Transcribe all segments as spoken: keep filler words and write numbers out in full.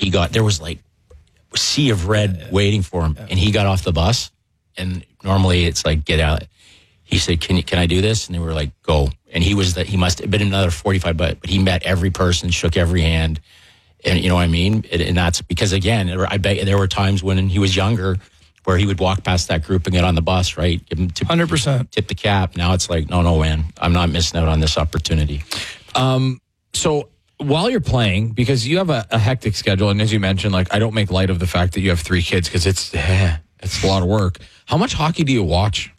he got, there was like a sea of red yeah, yeah. waiting for him. Yeah. And he got off the bus. And normally it's like, get out. He said, can you, can I do this? And they were like, go. And he was that, he must have been another forty-five, but, but he met every person, shook every hand. And you know what I mean? And, and that's because, again, I bet there were times when he was younger where he would walk past that group and get on the bus, right? Give him tip, one hundred percent. Tip the cap. Now it's like, no, no, man, I'm not missing out on this opportunity. Um, so while you're playing, because you have a, a hectic schedule, and as you mentioned, like, I don't make light of the fact that you have three kids because it's, eh, it's a lot of work. How much hockey do you watch?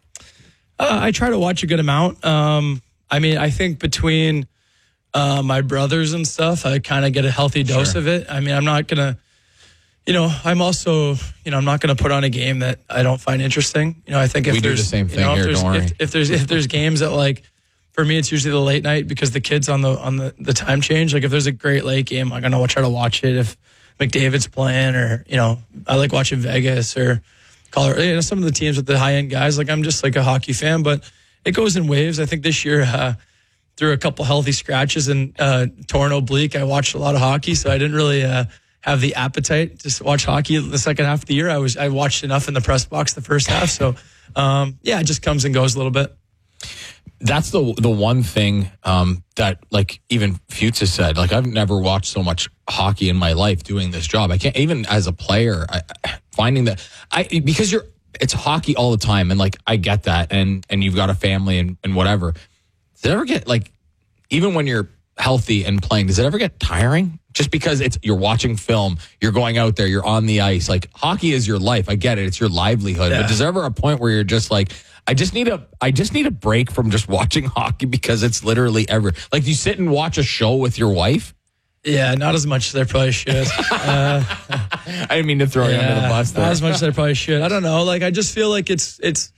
Uh, I try to watch a good amount. Um, I mean, I think between uh, my brothers and stuff, I kind of get a healthy dose Sure. of it. I mean, I'm not going to, you know, I'm also, you know, I'm not going to put on a game that I don't find interesting. You know, I think if we there's do the same thing you know, here, if don't worry. If, if there's if there's games that, like, for me, it's usually the late night because the kids on the on the, the time change. Like, if there's a great late game, like, I know I'll try to watch it. If McDavid's playing, or, you know, I like watching Vegas or Colorado, you know, some of the teams with the high end guys. Like, I'm just like a hockey fan, but it goes in waves. I think this year, uh, through a couple healthy scratches and uh, torn oblique, I watched a lot of hockey, so I didn't really uh, have the appetite to watch hockey the second half of the year. I was I watched enough in the press box the first half, so um, yeah, it just comes and goes a little bit. That's the the one thing um, that, like, even Fuchs has said. Like, I've never watched so much hockey in my life doing this job. I can't, even as a player, I, finding that I because you're it's hockey all the time, and, like, I get that, and and you've got a family and, and whatever. Does it ever get, like, even when you're healthy and playing, does it ever get tiring? Just because it's you're watching film, you're going out there, you're on the ice. Like, hockey is your life. I get it; it's your livelihood. Yeah. But is there ever a point where you're just like, I just need a, I just need a break from just watching hockey because it's literally ever like you sit and watch a show with your wife? Yeah, not as much as I probably should. Uh, I didn't mean to throw yeah, you under the bus there. Not as much as I probably should. I don't know. Like, I just feel like it's it's.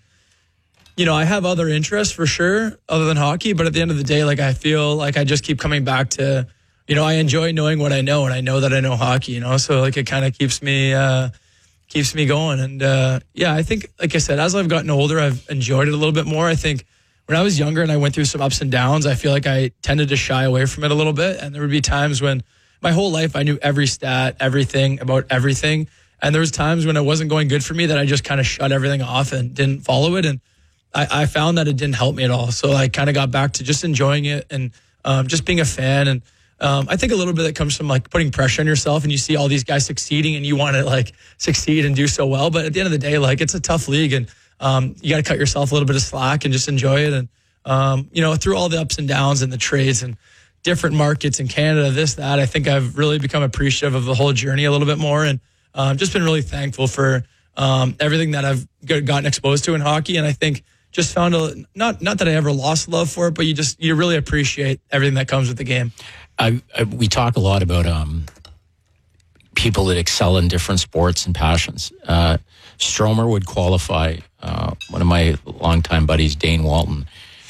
You know, I have other interests for sure other than hockey, but at the end of the day, like, I feel like I just keep coming back to, you know, I enjoy knowing what I know, and I know that I know hockey, you know, so, like, it kind of keeps me, uh, keeps me going. And, uh, yeah, I think, like I said, as I've gotten older, I've enjoyed it a little bit more. I think when I was younger and I went through some ups and downs, I feel like I tended to shy away from it a little bit. And there would be times when my whole life I knew every stat, everything about everything. And there was times when it wasn't going good for me that I just kind of shut everything off and didn't follow it. And I, I found that it didn't help me at all. So I kind of got back to just enjoying it and um, just being a fan. And um, I think a little bit that comes from, like, putting pressure on yourself, and you see all these guys succeeding and you want to, like, succeed and do so well. But at the end of the day, like, it's a tough league, and um, you got to cut yourself a little bit of slack and just enjoy it. And, um, you know, through all the ups and downs and the trades and different markets in Canada, this, that, I think I've really become appreciative of the whole journey a little bit more. And um, just been really thankful for um, everything that I've gotten exposed to in hockey. And I think just found a, not not that I ever lost love for it, but you just you really appreciate everything that comes with the game. I, I, we talk a lot about um, people that excel in different sports and passions. Uh, Stromer would qualify. Uh, one of my longtime buddies, Dane Walton,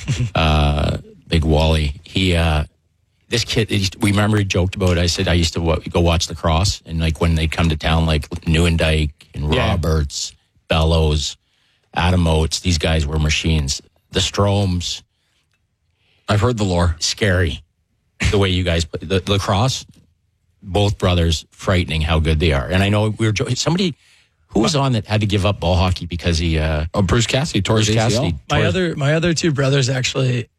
uh, Big Wally. He, uh, this kid. He, we remember he joked about it. I said I used to w- go watch lacrosse, and, like, when they come to town, like Neuendijk and Yeah. Roberts, Bellows, Adam Oates, these guys were machines. The Stromes, I've heard the lore. Scary. The way you guys play the lacrosse, both brothers, frightening how good they are. And I know we were somebody who was on that had to give up ball hockey because he. Uh, oh, Bruce Cassidy tore his A C L. My other my other two brothers actually